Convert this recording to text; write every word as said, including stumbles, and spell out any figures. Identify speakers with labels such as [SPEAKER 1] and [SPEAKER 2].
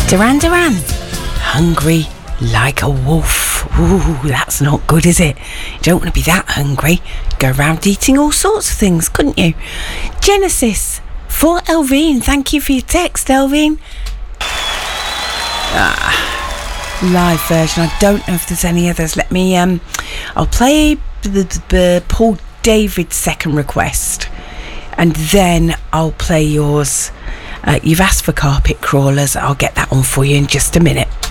[SPEAKER 1] Duran Duran, Hungry Like a Wolf. Ooh, that's not good, is it? You don't want to be that hungry. Go around eating all sorts of things, couldn't you? Genesis for Elvine. Thank you for your text, Elvine. Ah, live version. I don't know if there's any others. Let me, um, I'll play the, the, the Paul David's second request, and then I'll play yours. Uh, you've asked for Carpet Crawlers. I'll get that on for you in just a minute.